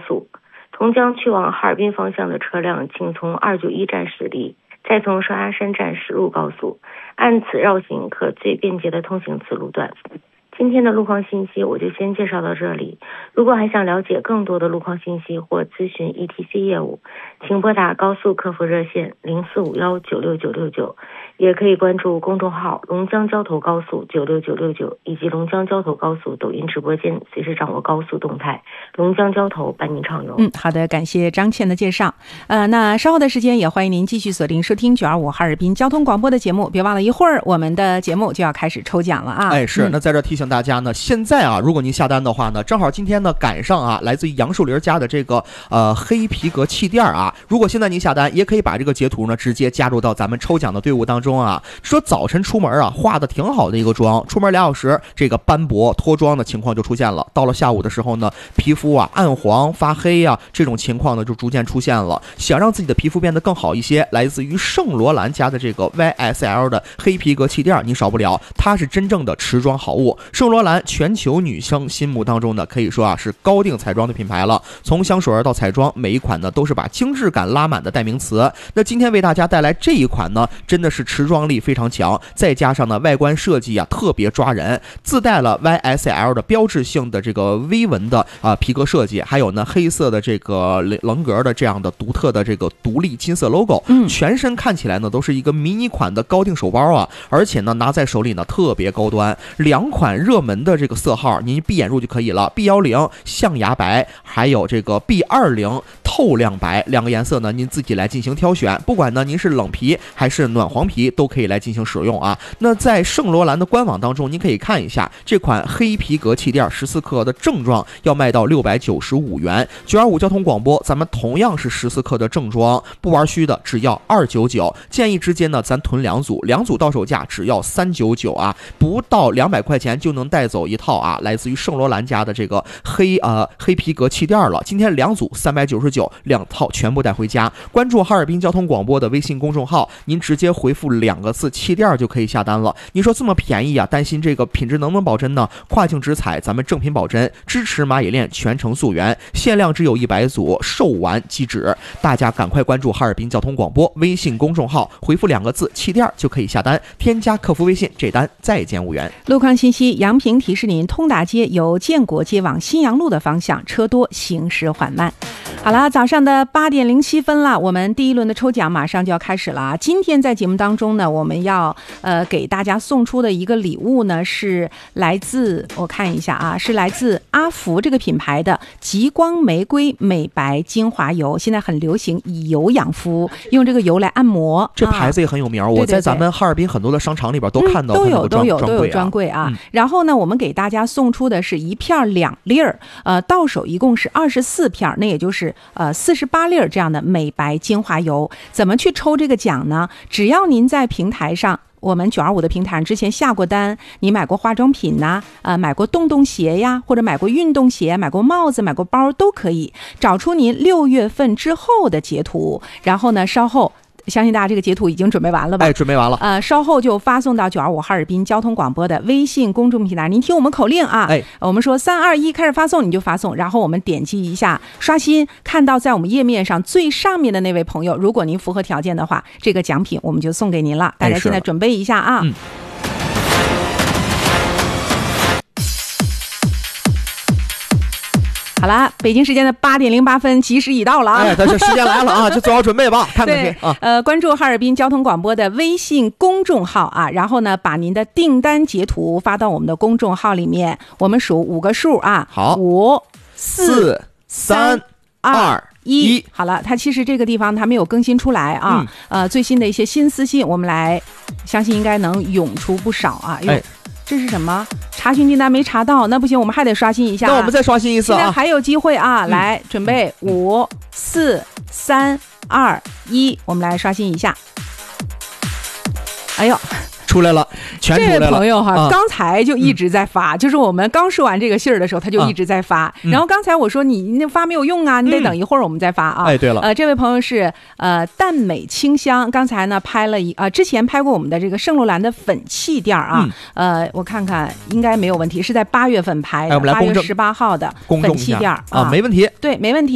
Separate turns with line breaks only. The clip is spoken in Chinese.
速。同江去往哈尔滨方向的车辆请从291站驶离，再从双鸭山站驶入高速，按此绕行可最便捷的通行此路段。今天的路况信息我就先介绍到这里，如果还想了解更多的路况信息或咨询 ETC 业务，请拨打高速客服热线0451969969，也可以关注公众号龙江交投高速96969以及龙江交投高速抖音直播间，随时掌握高速动态，龙江交投伴您畅游。
好的，感谢张倩的介绍。那稍后的时间也欢迎您继续锁定收听925哈尔滨交通广播的节目，别忘了一会儿我们的节目就要开始抽奖了啊。
是，那在这提醒大家呢，现在啊，如果您下单的话呢，正好今天呢赶上啊，来自于杨树林家的这个黑皮革气垫啊，如果现在您下单，也可以把这个截图呢直接加入到咱们抽奖的队伍当中啊。说早晨出门啊，化的挺好的一个妆，出门2小时，这个斑驳脱妆的情况就出现了。到了下午的时候呢，皮肤啊暗黄发黑啊，这种情况呢就逐渐出现了。想让自己的皮肤变得更好一些，来自于圣罗兰家的这个 YSL 的黑皮革气垫，你少不了，它是真正的持妆好物。圣罗兰全球女生心目当中呢，可以说啊是高定彩妆的品牌了。从香水到彩妆，每一款呢都是把精致感拉满的代名词。那今天为大家带来这一款呢，真的是持妆力非常强，再加上呢外观设计啊特别抓人，自带了 YSL 的标志性的这个微纹的皮革设计，还有呢黑色的这个棱格的这样的独特的这个独立金色 logo，全身看起来呢都是一个迷你款的高定手包啊，而且呢拿在手里呢特别高端。2款热门的这个色号，您闭眼入就可以了。B10象牙白，还有这个 B20透亮白，2个颜色呢您自己来进行挑选，不管呢您是冷皮还是暖黄皮都可以来进行使用啊。那在圣罗兰的官网当中，您可以看一下这款黑皮革气垫14克的正装要卖到695元。925交通广播，咱们同样是14克的正装，不玩虚的只要299，建议之间呢咱囤2组，2组到手价只要399啊，不到200块钱就能带走一套啊，来自于圣罗兰家的这个黑皮革气垫了。今天2组399，2套全部带回家。关注哈尔滨交通广播的微信公众号，您直接回复2个字气垫就可以下单了。你说这么便宜啊，担心这个品质能不能保真呢？跨境直采，咱们正品保真，支持蚂蚁链全程溯源，限量只有100组，售完即止。大家赶快关注哈尔滨交通广播微信公众号，回复2个字气垫就可以下单，添加客服微信，这单再减5元。
路况信息，杨平提示您，通达街由建国街往新阳路的方向车多，行驶缓慢。好了，早上的8点07分了，我们第一轮的抽奖马上就要开始了。今天在节目当中呢，我们要给大家送出的一个礼物呢，是来自我看一下啊，是来自阿福这个品牌的极光玫瑰美白精华油。现在很流行以油养肤，用这个油来按摩，
这牌子也很有名，我在咱们哈尔滨很多的商场里边都看到
都有专柜啊。然后呢，我们给大家送出的是一片2粒到手一共是24片，那也就是48粒这样的美白精华油。怎么去抽这个奖呢？只要您在平台上，我们925的平台上之前下过单，你买过化妆品呐，买过洞鞋呀，或者买过运动鞋，买过帽子，买过包都可以，找出您6月份之后的截图，然后呢稍后相信大家这个截图已经准备完了吧？
准备完了。
稍后就发送到925哈尔滨交通广播的微信公众平台。您听我们口令啊，我们说3、2、1开始发送，你就发送，然后我们点击一下刷新，看到在我们页面上最上面的那位朋友，如果您符合条件的话，这个奖品我们就送给您了。大家现在准备一下啊。好了，北京时间的8点08分，吉时已到了啊！
但是时间来了啊，就做好准备吧，看看去
啊。关注哈尔滨交通广播的微信公众号啊，然后呢，把您的订单截图发到我们的公众号里面，我们数5个数啊。
好
，5、4、3、2、1。好了，它其实这个地方它没有更新出来啊。最新的一些新私信，我们来，相信应该能涌出不少啊。这是什么？查询订单没查到，那不行，我们还得刷新一下。
那我们再刷新一次啊！
现在还有机会啊！来，准备5、4、3、2、1，我们来刷新一下。哎呦！
出来了，全出来了。
这位朋友哈，刚才就一直在发，就是我们刚说完这个信儿的时候，他就一直在发。然后刚才我说你那发没有用啊，你得等一会儿我们再发啊。
对了，
这位朋友是淡美清香，刚才呢拍了之前拍过我们的这个圣罗兰的粉气垫啊。我看看应该没有问题，是在8月份拍的，8月18号的粉气垫啊，
没问题。
对，没问题。